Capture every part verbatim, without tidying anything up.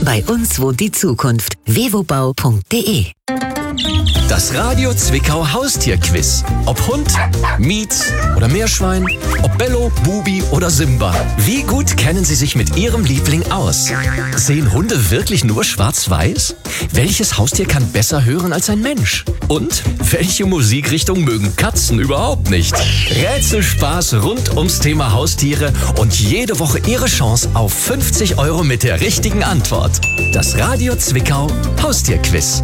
Bei uns wohnt die Zukunft. vevobau punkt de. Das Radio Zwickau Haustierquiz. Ob Hund, Mietz oder Meerschwein, ob Bello, Bubi oder Simba. Wie gut kennen Sie sich mit Ihrem Liebling aus? Sehen Hunde wirklich nur schwarz-weiß? Welches Haustier kann besser hören als ein Mensch? Und welche Musikrichtung mögen Katzen überhaupt nicht? Rätselspaß rund ums Thema Haustiere und jede Woche Ihre Chance auf fünfzig Euro mit der richtigen Antwort. Das Radio Zwickau Haustierquiz.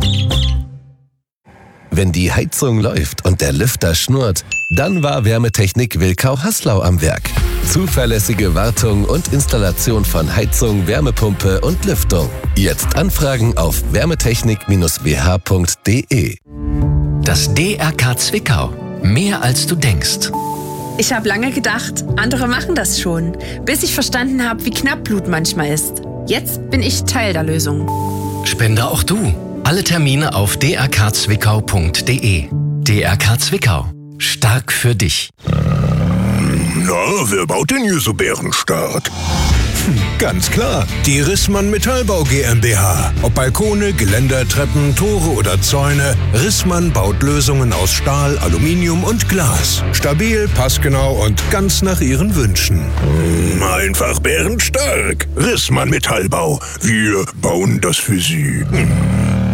Wenn die Heizung läuft und der Lüfter schnurrt, dann war Wärmetechnik Wilkau-Haslau am Werk. Zuverlässige Wartung und Installation von Heizung, Wärmepumpe und Lüftung. Jetzt anfragen auf wärmetechnik Bindestrich b h punkt de. Das D R K Zwickau. Mehr als du denkst. Ich habe lange gedacht, andere machen das schon, bis ich verstanden habe, wie knapp Blut manchmal ist. Jetzt bin ich Teil der Lösung. Spende auch du. Alle Termine auf d r k zwickau punkt de. D R K Zwickau. Stark für dich. Na, wer baut denn hier so bärenstark? Ganz klar, die Rissmann Metallbau GmbH. Ob Balkone, Geländer, Treppen, Tore oder Zäune, Rissmann baut Lösungen aus Stahl, Aluminium und Glas. Stabil, passgenau und ganz nach Ihren Wünschen. Einfach bärenstark. Rissmann Metallbau. Wir bauen das für Sie.